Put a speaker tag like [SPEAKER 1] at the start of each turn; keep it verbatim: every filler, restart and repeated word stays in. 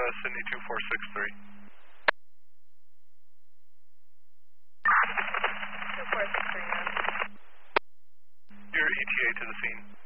[SPEAKER 1] Sydney two four six three.
[SPEAKER 2] two four six three, ma'am.
[SPEAKER 1] Your E T A to the scene.